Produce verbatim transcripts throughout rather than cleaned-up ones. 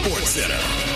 Sports Center.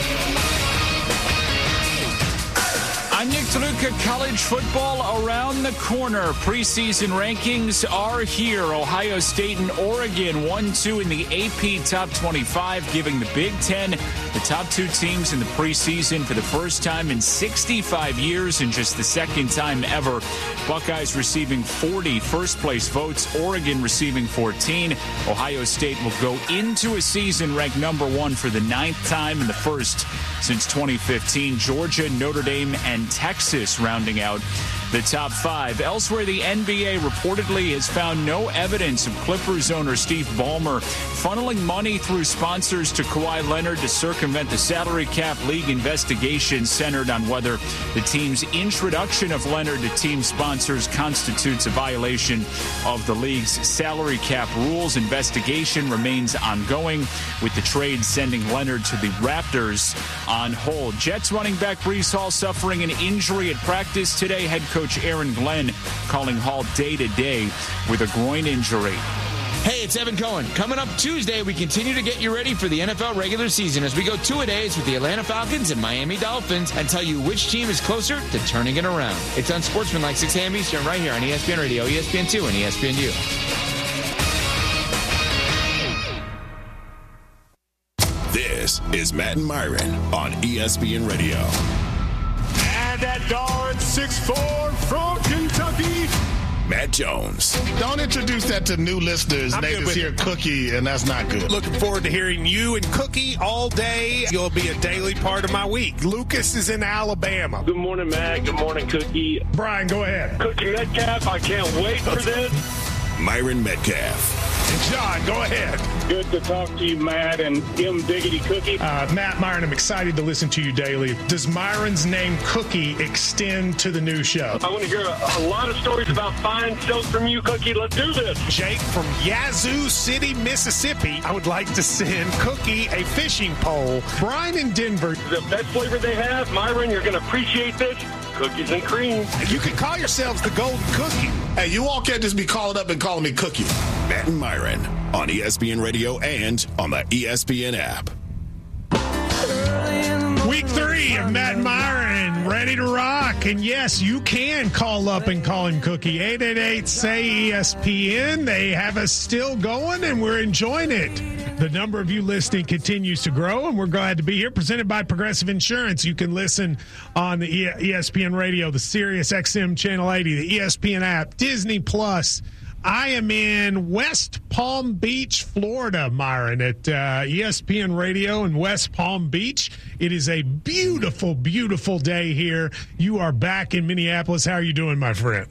I'm Nick DeLuca. College football around the corner. Preseason rankings are here. Ohio State and Oregon one two in the A P Top twenty-five, giving the Big Ten the top two teams in the preseason for the first time in sixty-five years and just the second time ever. Buckeyes receiving forty first-place votes. Oregon receiving fourteen. Ohio State will go into a season ranked number one for the ninth time and the first since twenty fifteen. Georgia, Notre Dame, and Texas rounding out the top five. Elsewhere, the N B A reportedly has found no evidence of Clippers owner Steve Ballmer funneling money through sponsors to Kawhi Leonard to circumvent the salary cap. League investigation centered on whether the team's introduction of Leonard to team sponsors constitutes a violation of the league's salary cap rules. Investigation remains ongoing, with the trade sending Leonard to the Raptors on hold. Jets running back Breece Hall suffering an injury at practice today. Head coach Aaron Glenn calling Hall day-to-day with a groin injury. Hey, it's Evan Cohen. Coming up Tuesday, we continue to get you ready for the N F L regular season as we go two-a-days with the Atlanta Falcons and Miami Dolphins and tell you which team is closer to turning it around. It's Unsportsmanlike, six a.m. Eastern, right here on E S P N Radio, E S P N two, and E S P N U. This is Matt and Myron on E S P N Radio. And that guard, six foot four from Kentucky, Matt Jones. Don't introduce that to new listeners. I'm they just hear it. Cookie, and that's not good. Looking forward to hearing you and Cookie all day. You'll be a daily part of my week. Lucas is in Alabama. Good morning, Matt. Good morning, Cookie. Brian, go ahead. Cookie Metcalf, I can't wait for this. Myron Metcalf. John, go ahead. Good to talk to you, Matt, and Kim Diggity Cookie. Uh, Matt, Myron, I'm excited to listen to you daily. Does Myron's name Cookie extend to the new show? I want to hear a, a lot of stories about fine shows from you, Cookie. Let's do this. Jake from Yazoo City, Mississippi. I would like to send Cookie a fishing pole. Brian in Denver. The best flavor they have. Myron, you're going to appreciate this. Cookies and cream. You can call yourselves the Golden Cookie. Hey, you all can't just be calling up and calling me Cookie. Matt and Myron on E S P N Radio and on the E S P N app. Week three of Matt and Myron, ready to rock. And yes, you can call up and call him Cookie. eight eight eight, S A Y, E S P N. They have us still going, and we're enjoying it. The number of you listening continues to grow, and we're glad to be here. Presented by Progressive Insurance. You can listen on the E S P N Radio, the Sirius X M Channel eighty, the E S P N app, Disney Plus. I am in West Palm Beach, Florida, Myron, at uh, E S P N Radio in West Palm Beach. It is a beautiful, beautiful day here. You are back in Minneapolis. How are you doing, my friend?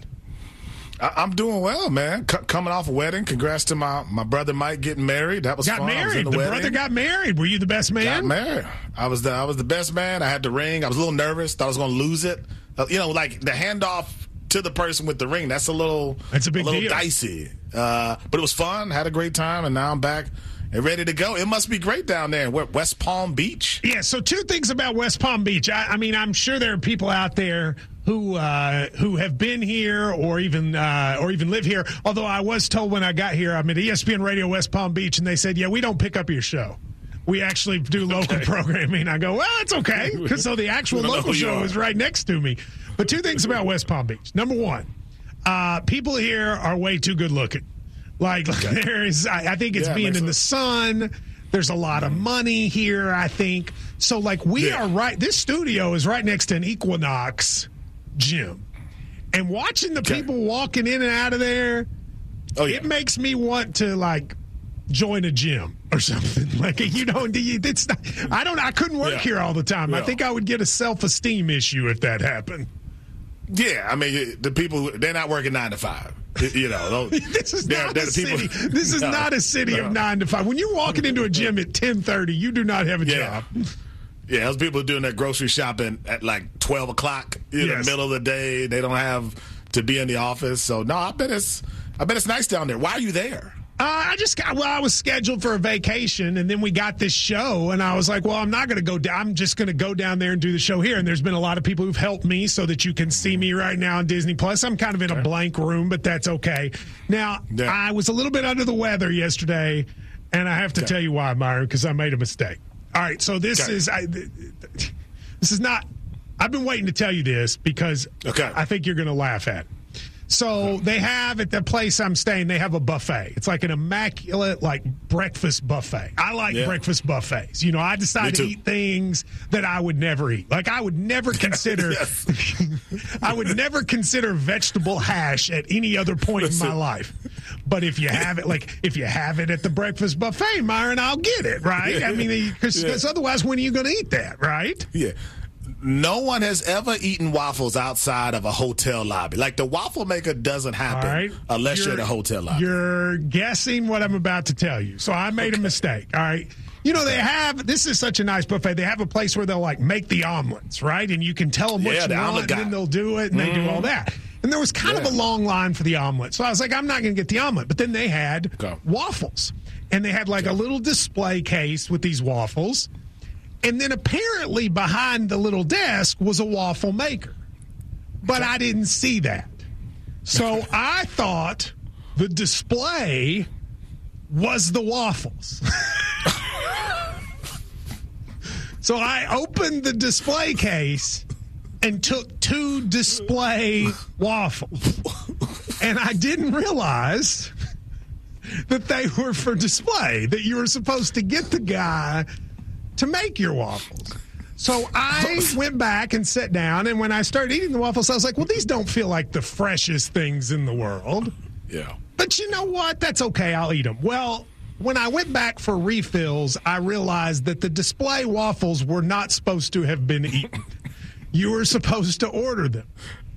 I'm doing well, man. C- coming off a wedding. Congrats to my, my brother Mike getting married. That was got fun. married. The, the wedding. brother got married. Were you the best man? Got married. I was the I was the best man. I had the ring. I was a little nervous. Thought I was going to lose it. Uh, you know, like the handoff to the person with the ring. That's a little. That's a big a little deal. dicey. Uh, but it was fun. Had a great time, and now I'm back and ready to go. It must be great down there in West Palm Beach. Yeah. So two things about West Palm Beach. I, I mean, I'm sure there are people out there who uh, who have been here or even uh, or even live here. Although I was told when I got here, I'm at E S P N Radio West Palm Beach, and they said, yeah, we don't pick up your show. We actually do local okay. programming. I go, well, it's okay, because so the actual local show is right next to me. But two things about West Palm Beach. Number one, uh, people here are way too good looking. Like, okay. there is, I, I think it's yeah, being in sense. the sun. There's a lot of money here, I think. So, like, we yeah. are right. This studio is right next to an Equinox gym. And watching the okay. people walking in and out of there, oh, yeah. it makes me want to, like, join a gym or something. Like, you know, it's not, I don't, I couldn't work yeah. here all the time. Yeah. I think I would get a self-esteem issue if that happened. Yeah, I mean, the people, they're not working nine to five. You know, this is they're, not they're a the city. people, This is no, not a city no. of nine to five. When you're walking into a gym at ten thirty, you do not have a yeah. job. Yeah, those people doing their grocery shopping at like twelve o'clock in yes. the middle of the day. They don't have to be in the office. So, no, I bet it's, I bet it's nice down there. Why are you there? Uh, I just got, well, I was scheduled for a vacation, and then we got this show, and I was like, well, I'm not going to go down. I'm just going to go down there and do the show here. And there's been a lot of people who've helped me so that you can see me right now on Disney Plus. I'm kind of in a blank room, but that's okay. Now, yeah. I was a little bit under the weather yesterday, and I have to okay. tell you why, Myron, because I made a mistake. All right, so this okay. is I, this is not. I've been waiting to tell you this because okay. I think you're going to laugh at it. So they have at the place I'm staying, they have a buffet. It's like an immaculate, like breakfast buffet. I like yeah. breakfast buffets. You know, I decide to eat things that I would never eat. Like I would never consider, I would never consider vegetable hash at any other point Listen. in my life. But if you have it, like if you have it at the breakfast buffet, Myron, I'll get it, right? Yeah. I mean, because yeah. otherwise, when are you going to eat that, right? Yeah. No one has ever eaten waffles outside of a hotel lobby. Like the waffle maker doesn't happen right. unless you're, you're in a hotel lobby. You're guessing what I'm about to tell you. So I made okay. a mistake. All right. You know, they have, this is such a nice buffet. They have a place where they'll like make the omelets, right? And you can tell them what yeah, you the want and guy. then they'll do it and mm. they do all that. And there was kind yeah. of a long line for the omelet. So I was like, I'm not going to get the omelet. But then they had okay. waffles. And they had like okay. a little display case with these waffles. And then apparently behind the little desk was a waffle maker. But I didn't see that. So I thought the display was the waffles. So I opened the display case and took two display waffles. And I didn't realize that they were for display, that you were supposed to get the guy to make your waffles. So I went back and sat down, and when I started eating the waffles, I was like, well, these don't feel like the freshest things in the world. Yeah. But you know what? That's okay. I'll eat them. Well, when I went back for refills, I realized that the display waffles were not supposed to have been eaten. You were supposed to order them.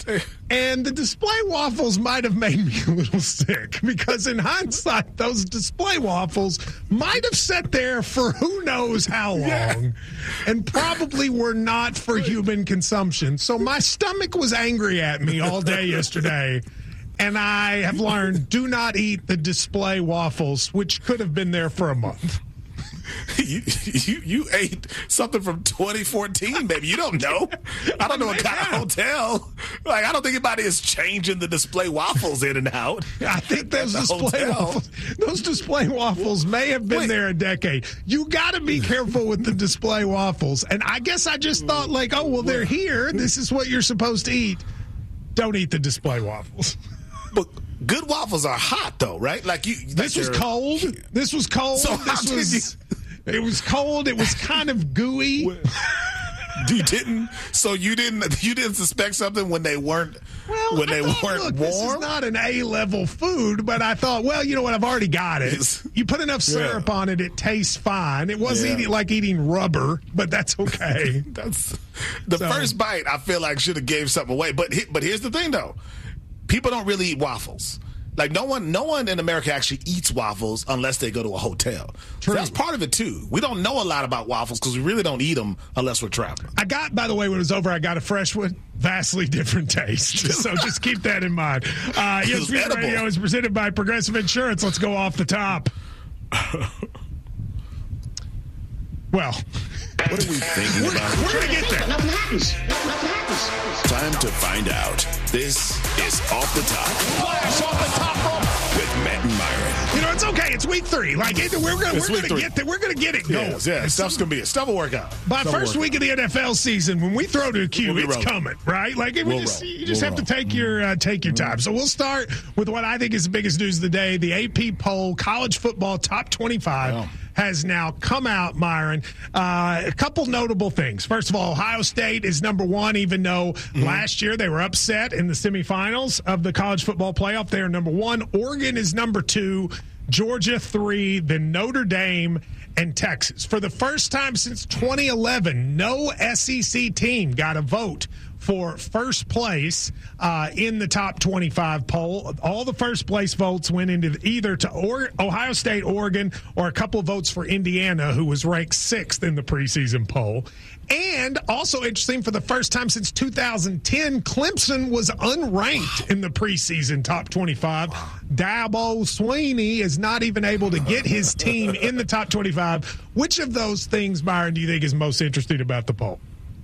And the display waffles might have made me a little sick because in hindsight, those display waffles might have sat there for who knows how long yeah. and probably were not for human consumption. So my stomach was angry at me all day yesterday. And I have learned, do not eat the display waffles, which could have been there for a month. You, you you ate something from twenty fourteen, baby. You don't know. I don't know what kind of hotel. Like, I don't think anybody is changing the display waffles in and out. I think those display hotel. waffles, those display waffles may have been Wait. there a decade. You got to be careful with the display waffles. And I guess I just thought, like, oh, well, they're here. This is what you're supposed to eat. Don't eat the display waffles. But good waffles are hot, though, right? Like you. This was cold. This was cold. So this was. You... It was cold. It was kind of gooey. You didn't. So you didn't. You didn't suspect something when they weren't. Well, when I they thought, weren't look, warm. This is not an A-level food, but I thought, well, you know what? I've already got it. It's, you put enough syrup yeah. on it, it tastes fine. It wasn't yeah. eating, like eating rubber, but that's okay. That's the so, first bite. I feel like should have gave something away. But but here's the thing, though. People don't really eat waffles. Like, no one no one in America actually eats waffles unless they go to a hotel. So that's part of it, too. We don't know a lot about waffles because we really don't eat them unless we're traveling. I got, by the way, when it was over, I got a fresh one. Vastly different taste. So just keep that in mind. Uh, E S P N Radio is presented by Progressive Insurance. Let's go off the top. Well, what are we thinking we're, about? We're going to get there. Nothing happens. Nothing happens. Time to find out. This is Off the Top. Flash off the top rope with Matt and Myron. You know, it's okay. It's week three. Like it, we're going we're to get there. We're going to get it going. Yeah, yeah. Stuff's going to be it. Stuff will work out. By Stuff first week of the N F L season, when we throw to a cue, we'll it's rolling. coming, right? Like we we'll just, roll. you just we'll have roll. to take your uh, take your time. So we'll start with what I think is the biggest news of the day: the A P poll, college football top twenty-five. Yeah. Has now come out, Myron. Uh, a couple notable things. First of all, Ohio State is number one, even though mm-hmm. last year they were upset in the semifinals of the college football playoff. They are number one. Oregon is number two. Georgia three. Then Notre Dame and Texas. For the first time since twenty eleven, no S E C team got a vote for first place uh, in the top twenty-five poll. All the first place votes went into either to or- Ohio State, Oregon, or a couple of votes for Indiana, who was ranked sixth in the preseason poll. And also interesting, for the first time since two thousand ten, Clemson was unranked in the preseason top twenty-five. Dabo Swinney is not even able to get his team in the top twenty-five. Which of those things, Myron, do you think is most interesting about the poll?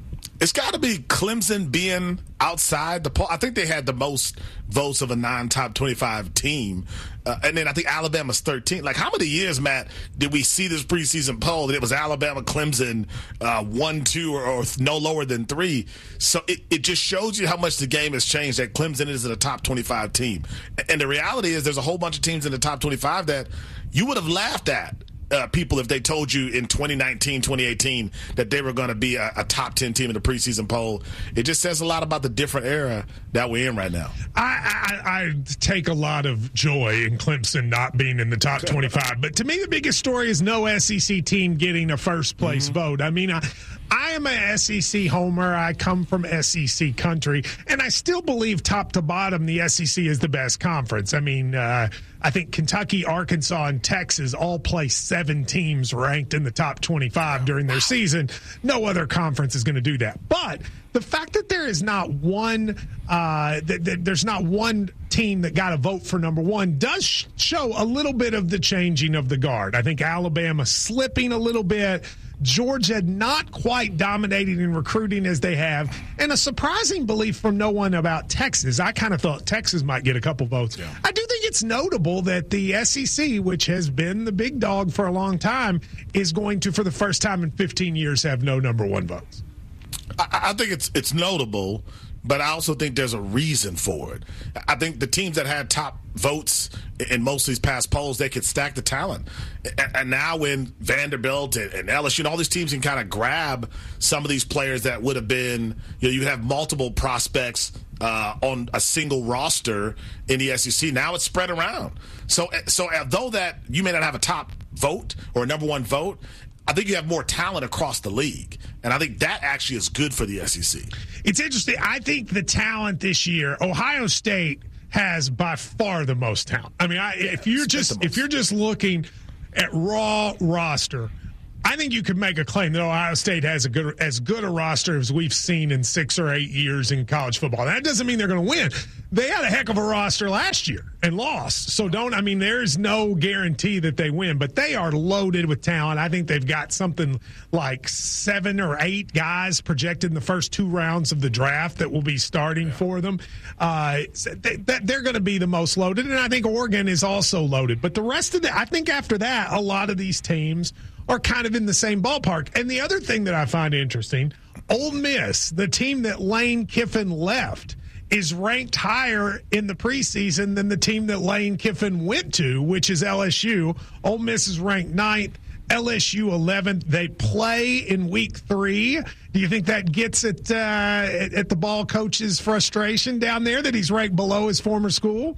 It's got to be Clemson being outside the poll. I think they had the most votes of a non-top twenty-five team. Uh, and then I think Alabama's thirteen. Like, how many years, Matt, did we see this preseason poll that it was Alabama, Clemson, uh, one, two, or, or no lower than three? So it, it just shows you how much the game has changed, that Clemson is a top twenty-five team. And the reality is there's a whole bunch of teams in the top twenty-five that you would have laughed at. Uh, people if they told you in twenty nineteen, twenty eighteen that they were going to be a, a top ten team in the preseason poll. It just says a lot about the different era that we're in right now. I, I, I take a lot of joy in Clemson not being in the top twenty-five. But to me, the biggest story is no S E C team getting a first-place mm-hmm. vote. I mean, I, I am an S E C homer. I come from S E C country. And I still believe top to bottom the S E C is the best conference. I mean, uh, I think Kentucky, Arkansas, and Texas all play seven teams ranked in the top twenty-five during their season. No other conference is going to do that. But the fact that there is not one, uh, that, that there's not one team that got a vote for number one does sh- show a little bit of the changing of the guard. I think Alabama slipping a little bit. Georgia not quite dominating in recruiting as they have, and a surprising belief from no one about Texas. I kind of thought Texas might get a couple votes. Yeah. I do think it's notable that the S E C, which has been the big dog for a long time, is going to, for the first time in fifteen years, have no number one votes. I, I think it's it's notable, but I also think there's a reason for it. I think the teams that had top votes in most of these past polls, they could stack the talent. And now when Vanderbilt and L S U and all these teams can kind of grab some of these players that would have been, you know, you have multiple prospects uh, on a single roster in the S E C. Now it's spread around. So, so although that you may not have a top vote or a number one vote, I think you have more talent across the league. And I think that actually is good for the S E C. It's interesting. I think the talent this year, Ohio State has by far the most talent. I mean, I, yeah, if you're just if you're just looking at raw roster, I think you could make a claim that Ohio State has a good as good a roster as we've seen in six or eight years in college football. That doesn't mean they're going to win. They had a heck of a roster last year and lost. So don't, I mean, there's no guarantee that they win, but they are loaded with talent. I think they've got something like seven or eight guys projected in the first two rounds of the draft that will be starting yeah. for them. Uh, they, they're going to be the most loaded, and I think Oregon is also loaded. But the rest of the, I think after that, a lot of these teams are kind of in the same ballpark. And the other thing that I find interesting, Ole Miss, the team that Lane Kiffin left, is ranked higher in the preseason than the team that Lane Kiffin went to, which is L S U. Ole Miss is ranked ninth, L S U eleventh. They play in week three. Do you think that gets at, uh, at, at the ball coach's frustration down there that he's ranked below his former school?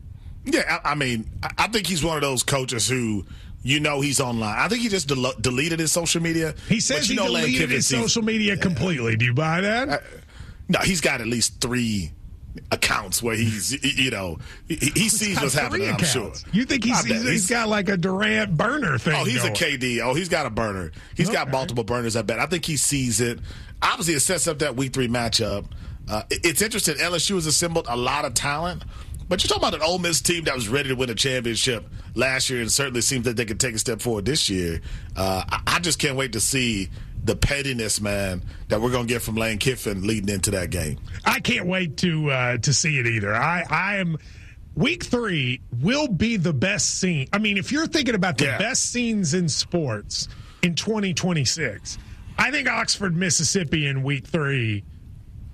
Yeah, I, I mean, I think he's one of those coaches who – you know he's online. I think he just del- deleted his social media. He says he deleted his social media completely. Do you buy that? Uh, no, he's got at least three accounts where he's, you know, he, he sees what's happening, accounts. I'm sure. You think he's, he's, he's got like a Durant burner thing Oh, he's going. a K D. Oh, he's got a burner. He's okay. got multiple burners, I bet. I think he sees it. Obviously, it sets up that week three matchup. Uh, it, it's interesting. L S U has assembled a lot of talent. But you're talking about an Ole Miss team that was ready to win a championship last year and certainly seems that they could take a step forward this year. Uh, I, I just can't wait to see the pettiness, man, that we're going to get from Lane Kiffin leading into that game. I can't wait to uh, to see it either. I, I am – week three will be the best scene. I mean, if you're thinking about the yeah. best scenes in sports in twenty twenty-six, I think Oxford, Mississippi in week three –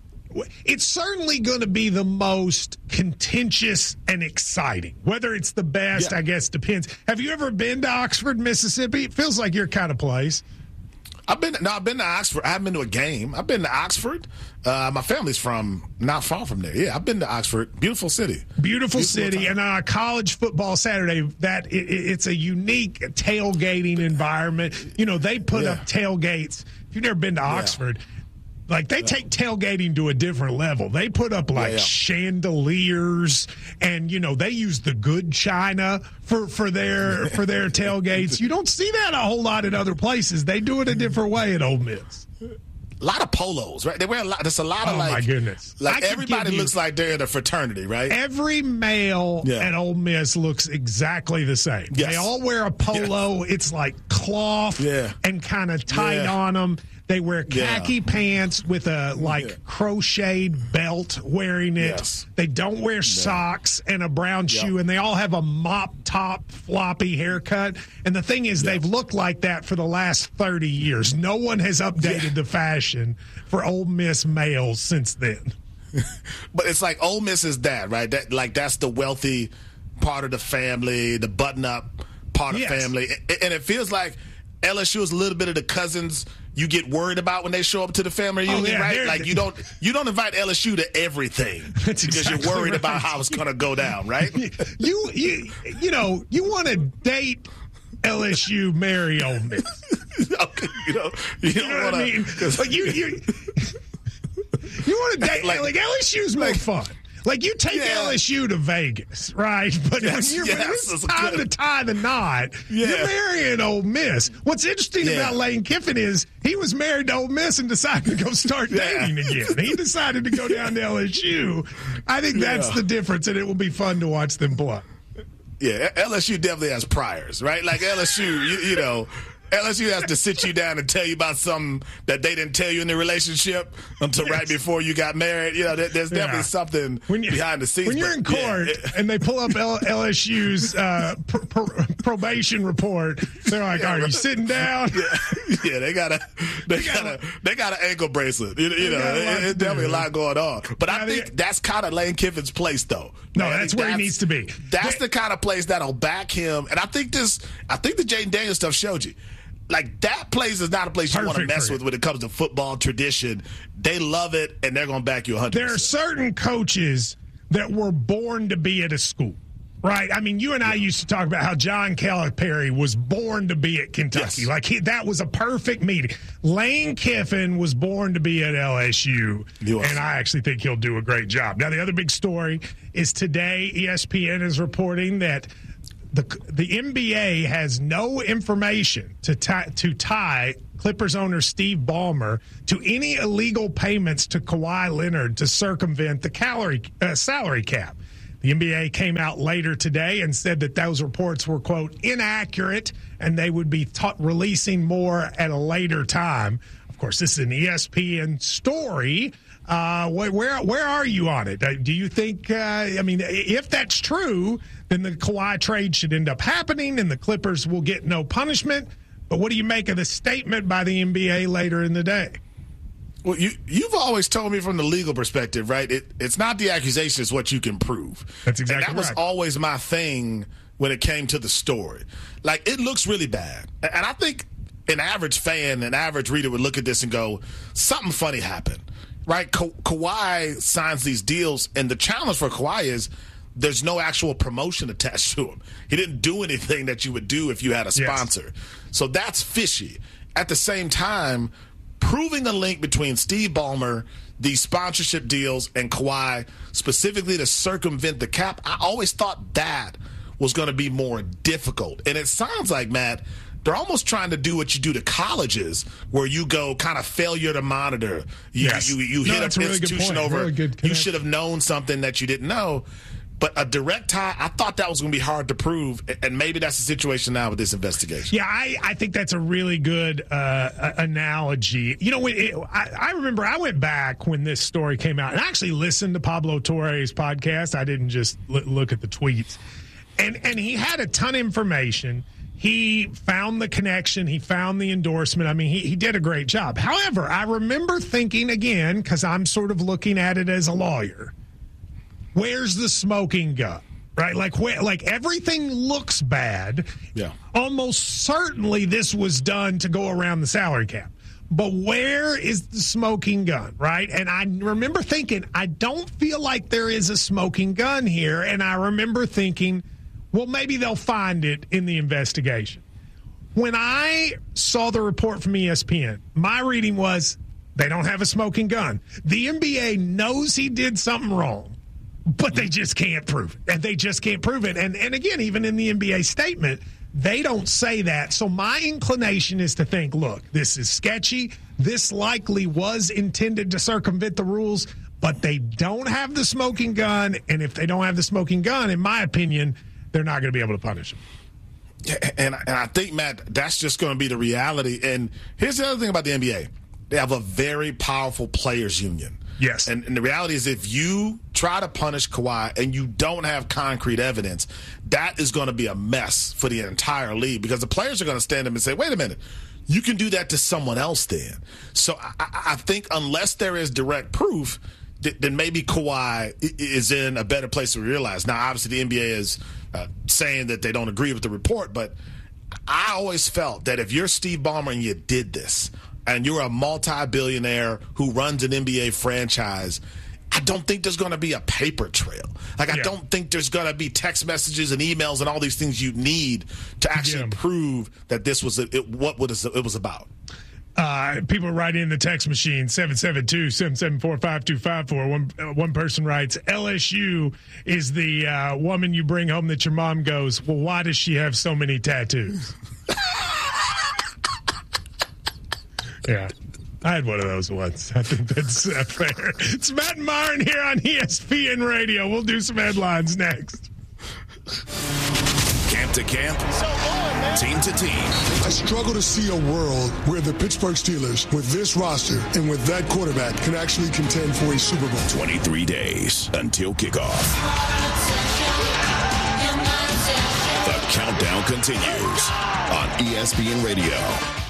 it's certainly going to be the most contentious and exciting. Whether it's the best, yeah. I guess, depends. Have you ever been to Oxford, Mississippi? It feels like your kind of place. I've been no, I've been to Oxford. I haven't been to a game. I've been to Oxford. Uh, my family's from not far from there. Yeah, I've been to Oxford. Beautiful city. Beautiful, Beautiful city. Time. And on a college football Saturday, that it, it's a unique tailgating environment. You know, they put yeah. up tailgates. If you've never been to Oxford. Yeah. Like, they take tailgating to a different level. They put up, like, yeah, yeah. chandeliers, and, you know, they use the good china for, for their for their tailgates. You don't see that a whole lot in other places. They do it a different way at Ole Miss. A lot of polos, right? They wear a lot. There's a lot of, oh, like, my goodness. Like, everybody looks like they're in a fraternity, right? Every male yeah. at Ole Miss looks exactly the same. Yes. They all wear a polo. Yeah. It's like cloth yeah. and kind of tight yeah. on them. They wear khaki yeah. pants with a like yeah. crocheted belt wearing it. Yes. They don't wear yeah. socks and a brown yep. shoe, and they all have a mop top floppy haircut. And the thing is, yes. they've looked like that for the last thirty years. No one has updated yeah. the fashion for Ole Miss males since then. But it's like Ole Miss is that, right? That like that's the wealthy part of the family, the button-up part of yes. family. And it feels like L S U is a little bit of the cousins you get worried about when they show up to the family reunion, oh, yeah, right? Like you don't you don't invite L S U to everything That's because exactly you're worried right. about how it's going to go down, right? you you you know you want to date L S U, marry Ole Miss. Okay, you know, you, You know don't what wanna, I mean? Like you you you want to date Like- like, L S U's more like- fun. Like you take Yeah. L S U to Vegas, right? But Yes, when, you're, yes, when it's that's time good. to tie the knot, Yeah. you're marrying Ole Miss. What's interesting Yeah. about Lane Kiffin is he was married to Ole Miss and decided to go start Yeah. dating again. He decided to go down to L S U. I think that's Yeah. the difference, and it will be fun to watch them play. Yeah, L S U definitely has priors, right? Like L S U, you, you know, L S U has to sit you down and tell you about something that they didn't tell you in the relationship until Yes. right before you got married. You know, there, there's definitely Yeah. something When you- behind the scenes. When you're but in court yeah, and they pull up L- LSU's uh, pr- pr- probation report, they're like, Yeah, "Are you right. sitting down?" yeah, yeah, they got a they got a they got an ankle bracelet. You, you know, got a lot it, to it's definitely do. a lot going on. But I Yeah, think they- that's kind of Lane Kiffin's place, though. No, I that's think where he needs to be. That's They- the kind of place that'll back him. And I think this, I think the Jaden Daniels stuff showed you. Like, that place is not a place you want to Perfect mess for with you. when it comes to football tradition. They love it, and they're going to back you one hundred percent. There are certain coaches that were born to be at a school, right? I mean, you and I used to talk about how John Calipari was born to be at Kentucky. Yes. Like, he, that was a perfect meeting. Lane Kiffin was born to be at L S U, He was. and I actually think he'll do a great job. Now, the other big story is today E S P N is reporting that the the N B A has no information to tie, to tie Clippers owner Steve Ballmer to any illegal payments to Kawhi Leonard to circumvent the calorie, uh, salary cap. The N B A came out later today and said that those reports were, quote, inaccurate, and they would be ta- releasing more at a later time. Of course, this is an E S P N story. Uh, where, where where are you on it? Uh, Do you think, uh, I mean, if that's true, then the Kawhi trade should end up happening and the Clippers will get no punishment? But what do you make of the statement by the N B A later in the day? Well, you, you've always told me from the legal perspective, right? It, it's not the accusation, it's what you can prove. That's exactly And that was right. always my thing when it came to the story. Like, it looks really bad. And I think an average fan, an average reader would look at this and go, something funny happened, right? Ka- Kawhi signs these deals, and the challenge for Kawhi is there's no actual promotion attached to him. He didn't do anything that you would do if you had a sponsor. Yes. So that's fishy. At the same time, proving a link between Steve Ballmer, these sponsorship deals, and Kawhi, specifically to circumvent the cap, I always thought that was going to be more difficult. And it sounds like, Matt, they're almost trying to do what you do to colleges, where you go kind of failure to monitor. You, Yes. you, you No, hit that's an a really good institution point. over. Really good You connection. should have known something that you didn't know. But a direct tie, I thought that was going to be hard to prove, and maybe that's the situation now with this investigation. Yeah, I, I think that's a really good uh, analogy. You know, it, I, I remember I went back when this story came out and I actually listened to Pablo Torre's podcast. I didn't just l- look at the tweets. And, and he had a ton of information. He found the connection. He found the endorsement. I mean, he, he did a great job. However, I remember thinking again, because I'm sort of looking at it as a lawyer, where's the smoking gun? Right? Like, where, like everything looks bad. Yeah. Almost certainly this was done to go around the salary cap. But where is the smoking gun, right? And I remember thinking, I don't feel like there is a smoking gun here. And I remember thinking, well, maybe they'll find it in the investigation. When I saw the report from E S P N, my reading was they don't have a smoking gun. The N B A knows he did something wrong, but they just can't prove it. And they just can't prove it. And, and again, even in the N B A statement, they don't say that. So my inclination is to think, look, this is sketchy. This likely was intended to circumvent the rules, but they don't have the smoking gun. And if they don't have the smoking gun, in my opinion, they're not going to be able to punish them. And, and I think, Matt, that's just going to be the reality. And here's the other thing about the N B A. they have a very powerful players union. Yes. And, and the reality is if you try to punish Kawhi and you don't have concrete evidence, that is going to be a mess for the entire league because the players are going to stand up and say, wait a minute, you can do that to someone else then. So I, I think unless there is direct proof, th- then maybe Kawhi is in a better place to realize. Now, obviously, the N B A is uh, saying that they don't agree with the report, but I always felt that if you're Steve Ballmer and you did this, and you're a multi-billionaire who runs an N B A franchise, I don't think there's going to be a paper trail. Like, I yeah. don't think there's going to be text messages and emails and all these things you need to actually yeah. prove that this was a, it, what was it was about. Uh, people write in the text machine, seven seven two, seven seven four, five two five four. One, uh, one person writes, L S U is the uh, woman you bring home that your mom goes, well, why does she have so many tattoos? Yeah, I had one of those once. I think that's uh, fair. It's Matt and Myron here on E S P N Radio. We'll do some headlines next. Camp to camp, so on, man. Team to team. I struggle to see a world where the Pittsburgh Steelers, with this roster and with that quarterback, can actually contend for a Super Bowl. twenty-three days until kickoff. The countdown continues on E S P N Radio.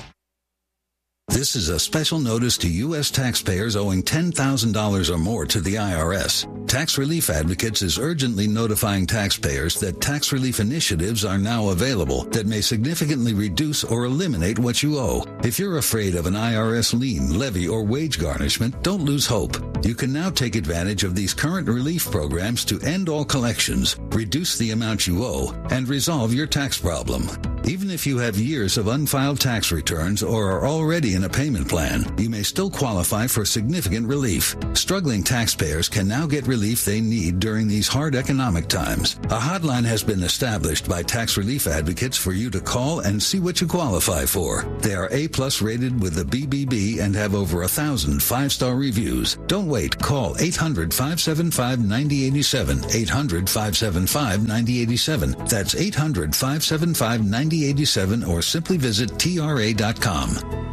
This is a special notice to U S taxpayers owing ten thousand dollars or more to the I R S. Tax Relief Advocates is urgently notifying taxpayers that tax relief initiatives are now available that may significantly reduce or eliminate what you owe. If you're afraid of an I R S lien, levy, or wage garnishment, don't lose hope. You can now take advantage of these current relief programs to end all collections, reduce the amount you owe, and resolve your tax problem. Even if you have years of unfiled tax returns or are already in a payment plan, you may still qualify for significant relief. Struggling taxpayers can now get relief they need during these hard economic times. A hotline has been established by Tax Relief Advocates for you to call and see what you qualify for. They are A-plus rated with the B B B and have over a thousand five-star reviews. Don't wait. Call eight hundred, five seven five, nine zero eight seven, eight hundred, five seven five, nine zero eight seven. That's eight hundred, five seven five, nine zero eight seven or simply visit T R A dot com.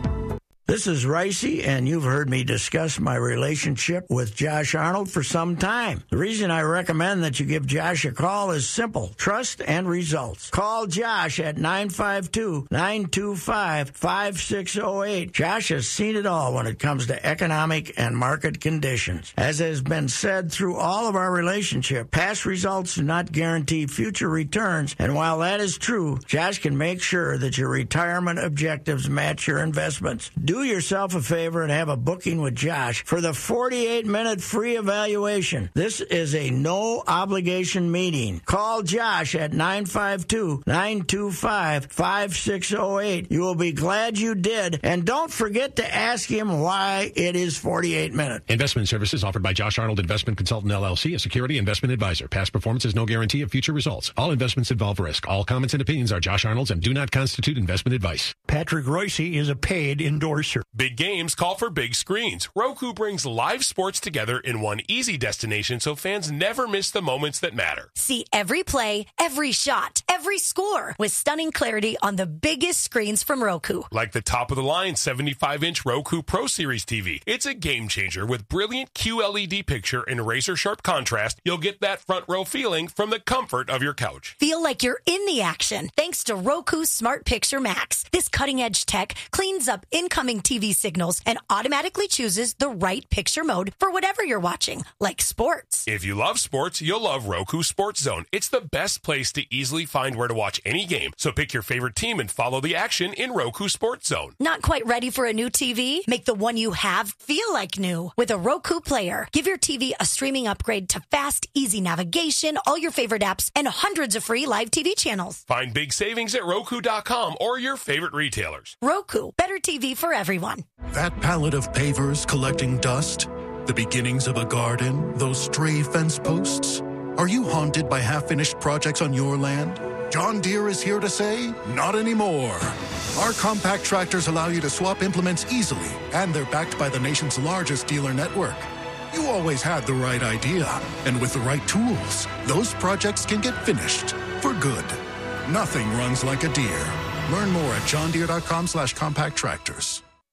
This is Ricey, and you've heard me discuss my relationship with Josh Arnold for some time. The reason I recommend that you give Josh a call is simple: trust and results. Call Josh at nine five two, nine two five, five six zero eight. Josh has seen it all when it comes to economic and market conditions. As has been said through all of our relationship, past results do not guarantee future returns, and while that is true, Josh can make sure that your retirement objectives match your investments. Do yourself a favor and have a booking with Josh for the forty-eight minute free evaluation. This is a no-obligation meeting. Call Josh at nine five two, nine two five, five six zero eight. You will be glad you did, and don't forget to ask him why it is forty-eight minutes. Investment services offered by Josh Arnold Investment Consultant, L L C, a security investment advisor. Past performance is no guarantee of future results. All investments involve risk. All comments and opinions are Josh Arnold's and do not constitute investment advice. Patrick Royce is a paid endorser. Big games call for big screens. Roku brings live sports together in one easy destination so fans never miss the moments that matter. See every play, every shot, every score with stunning clarity on the biggest screens from Roku. Like the top-of-the-line seventy-five inch Roku Pro Series T V. It's a game changer with brilliant Q L E D picture and razor-sharp contrast. You'll get that front row feeling from the comfort of your couch. Feel like you're in the action thanks to Roku Smart Picture Max. This cutting-edge tech cleans up incoming T V signals and automatically chooses the right picture mode for whatever you're watching, like sports. If you love sports, you'll love Roku Sports Zone. It's the best place to easily find where to watch any game. So pick your favorite team and follow the action in Roku Sports Zone. Not quite ready for a new T V? Make the one you have feel like new with a Roku Player. Give your T V a streaming upgrade to fast, easy navigation, all your favorite apps, and hundreds of free live T V channels. Find big savings at Roku dot com or your favorite retailers. Roku, better T V for everyone. That pallet of pavers collecting dust, the beginnings of a garden, those stray fence posts. Are you haunted by half-finished projects on your land? John Deere is here to say, not anymore. Our compact tractors allow you to swap implements easily, and they're backed by the nation's largest dealer network. You always had the right idea, and with the right tools, those projects can get finished for good. Nothing runs like a Deere. Learn more at john deere dot com slash compact tractors.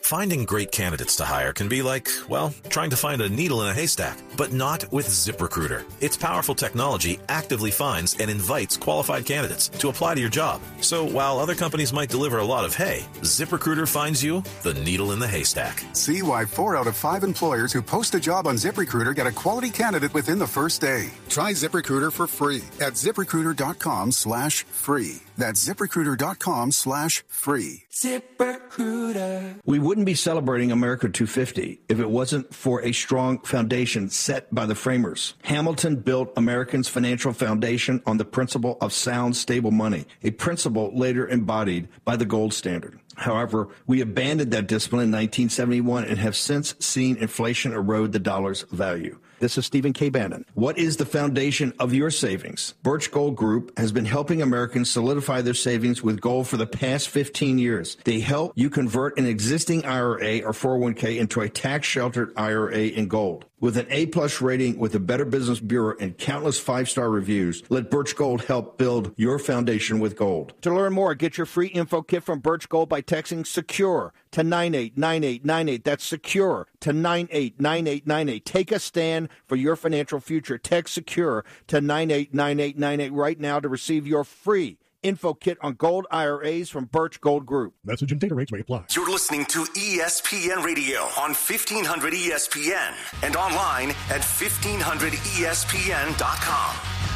Finding great candidates to hire can be like, well, trying to find a needle in a haystack, but not with ZipRecruiter. Its powerful technology actively finds and invites qualified candidates to apply to your job. So while other companies might deliver a lot of hay, ZipRecruiter finds you the needle in the haystack. See why four out of five employers who post a job on ZipRecruiter get a quality candidate within the first day. Try ZipRecruiter for free at ZipRecruiter.com slash free. That's ZipRecruiter.com slash free. ZipRecruiter. We wouldn't be celebrating America two fifty if it wasn't for a strong foundation set by the framers. Hamilton built Americans' financial foundation on the principle of sound, stable money, a principle later embodied by the gold standard. However, we abandoned that discipline in nineteen seventy-one and have since seen inflation erode the dollar's value. This is Stephen K. Bannon. What is the foundation of your savings? Birch Gold Group has been helping Americans solidify their savings with gold for the past fifteen years. They help you convert an existing I R A or four oh one k into a tax-sheltered I R A in gold. With an A-plus rating with the Better Business Bureau and countless five-star reviews, let Birch Gold help build your foundation with gold. To learn more, get your free info kit from Birch Gold by texting SECURE to nine eight nine eight nine eight. That's SECURE to nine eight nine eight nine eight. Take a stand for your financial future. Text SECURE to nine eight nine eight nine eight right now to receive your free info kit on gold I R As from Birch Gold Group. Message and data rates may apply. You're listening to E S P N Radio on fifteen hundred E S P N and online at fifteen hundred E S P N dot com.